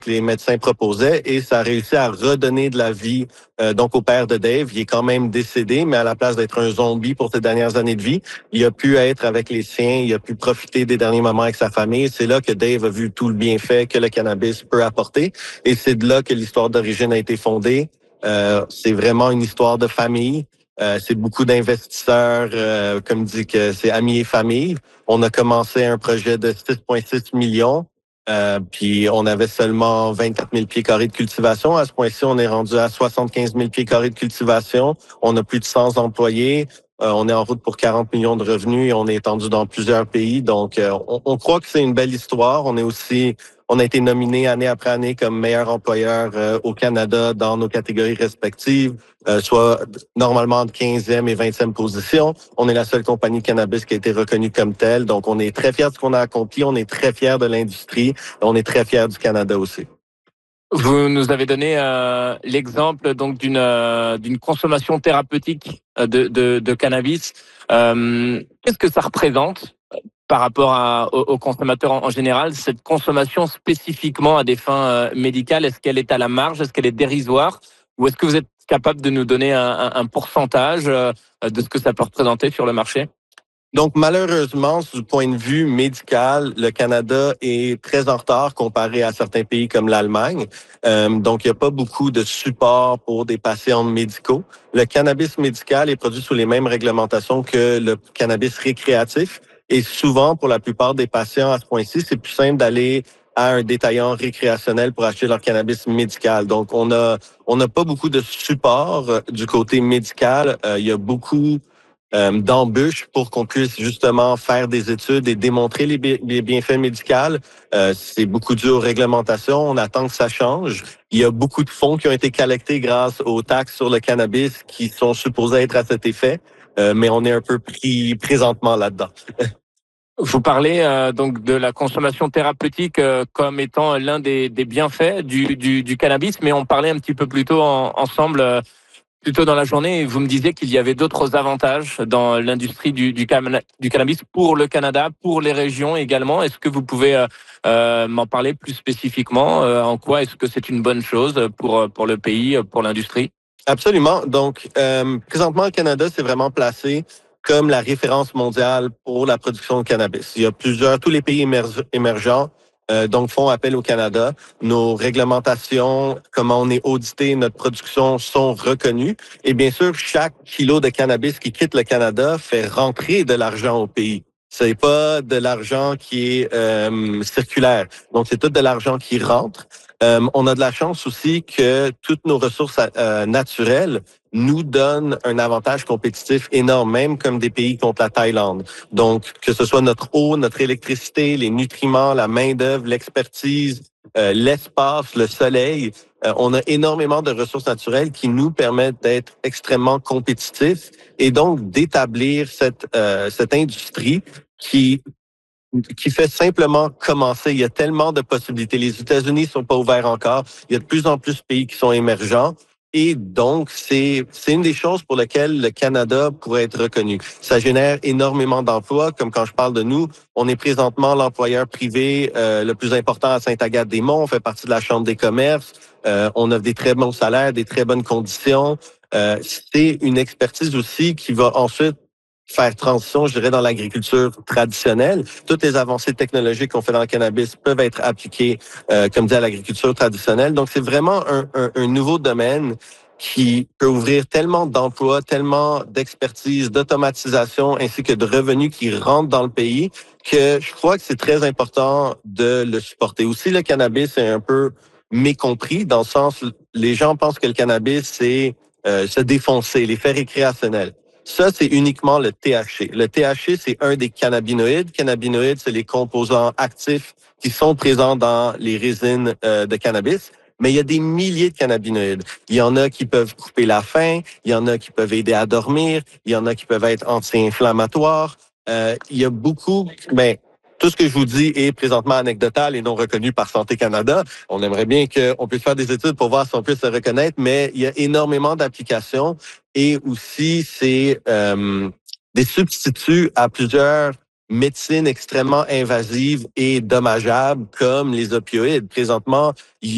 que les médecins proposaient et ça a réussi à redonner de la vie donc au père de Dave. Il est quand même décédé, mais à la place d'être un zombie pour ses dernières années de vie, il a pu être avec les siens, il a pu profiter des derniers moments avec sa famille. C'est là que Dave a vu tout le bienfait que le cannabis peut apporter et c'est de là que l'histoire d'origine a été fondée. C'est vraiment une histoire de famille. C'est beaucoup d'investisseurs, comme dit que c'est amis et famille. On a commencé un projet de 6,6 millions. Puis on avait seulement 24 000 pieds carrés de cultivation. À ce point-ci, on est rendu à 75 000 pieds carrés de cultivation. On a plus de 100 employés. On est en route pour 40 millions de revenus et on est étendu dans plusieurs pays. Donc, on croit que c'est une belle histoire. On a été nominé année après année comme meilleur employeur au Canada dans nos catégories respectives, soit normalement entre 15e et 20e position. On est la seule compagnie de cannabis qui a été reconnue comme telle. Donc, on est très fiers de ce qu'on a accompli. On est très fiers de l'industrie. On est très fiers du Canada aussi. Vous nous avez donné l'exemple donc d'une consommation thérapeutique de cannabis. Qu'est-ce que ça représente par rapport aux consommateurs en général, cette consommation spécifiquement à des fins médicales? Est-ce qu'elle est à la marge? Est-ce qu'elle est dérisoire? Ou est-ce que vous êtes capable de nous donner un pourcentage de ce que ça peut représenter sur le marché? Donc, malheureusement, du point de vue médical, le Canada est très en retard comparé à certains pays comme l'Allemagne. Donc, il n'y a pas beaucoup de support pour des patients médicaux. Le cannabis médical est produit sous les mêmes réglementations que le cannabis récréatif. Et souvent, pour la plupart des patients à ce point-ci, c'est plus simple d'aller à un détaillant récréationnel pour acheter leur cannabis médical. Donc, on n'a pas beaucoup de support du côté médical. Il y a beaucoup d'embûches pour qu'on puisse justement faire des études et démontrer les bienfaits médicaux. C'est beaucoup dû aux réglementations. On attend que ça change. Il y a beaucoup de fonds qui ont été collectés grâce aux taxes sur le cannabis qui sont supposés être à cet effet, mais on est un peu pris présentement là-dedans. Vous parlez donc de la consommation thérapeutique comme étant l'un des bienfaits du cannabis, mais on parlait un petit peu plus tôt ensemble, plus tôt dans la journée, et vous me disiez qu'il y avait d'autres avantages dans l'industrie du cannabis pour le Canada, pour les régions également. Est-ce que vous pouvez m'en parler plus spécifiquement? En quoi est-ce que c'est une bonne chose pour le pays, pour l'industrie? Absolument. Donc, présentement, le Canada s'est vraiment placé comme la référence mondiale pour la production de cannabis. Il y a tous les pays émergents donc font appel au Canada. Nos réglementations, comment on est audité, notre production sont reconnues. Et bien sûr, chaque kilo de cannabis qui quitte le Canada fait rentrer de l'argent au pays. C'est pas de l'argent qui est circulaire. Donc, c'est tout de l'argent qui rentre. On a de la chance aussi que toutes nos ressources naturelles nous donnent un avantage compétitif énorme, même comme des pays contre la Thaïlande. Donc, que ce soit notre eau, notre électricité, les nutriments, la main-d'œuvre, l'expertise, l'espace, le soleil, on a énormément de ressources naturelles qui nous permettent d'être extrêmement compétitifs et donc d'établir cette industrie qui fait simplement commencer. Il y a tellement de possibilités. Les États-Unis sont pas ouverts encore. Il y a de plus en plus de pays qui sont émergents. Et donc, c'est une des choses pour lesquelles le Canada pourrait être reconnu. Ça génère énormément d'emplois. Comme quand je parle de nous, on est présentement l'employeur privé le plus important à Sainte-Agathe-des-Monts. On fait partie de la Chambre des commerces. On a des très bons salaires, des très bonnes conditions. C'est une expertise aussi qui va ensuite faire transition, je dirais, dans l'agriculture traditionnelle. Toutes les avancées technologiques qu'on fait dans le cannabis peuvent être appliquées, comme dit, à l'agriculture traditionnelle. Donc, c'est vraiment un nouveau domaine qui peut ouvrir tellement d'emplois, tellement d'expertise, d'automatisation, ainsi que de revenus qui rentrent dans le pays, que je crois que c'est très important de le supporter. Aussi, le cannabis est un peu mécompris, dans le sens, les gens pensent que le cannabis, c'est se défoncer, l'effet récréationnel. Ça, c'est uniquement le THC. Le THC, c'est un des cannabinoïdes. Cannabinoïdes, c'est les composants actifs qui sont présents dans les résines de cannabis. Mais il y a des milliers de cannabinoïdes. Il y en a qui peuvent couper la faim, il y en a qui peuvent aider à dormir, il y en a qui peuvent être anti-inflammatoires. Il y a beaucoup, mais tout ce que je vous dis est présentement anecdotal et non reconnu par Santé Canada. On aimerait bien qu'on puisse faire des études pour voir si on peut se reconnaître, mais il y a énormément d'applications et aussi c'est des substituts à plusieurs médecines extrêmement invasives et dommageables comme les opioïdes. Présentement,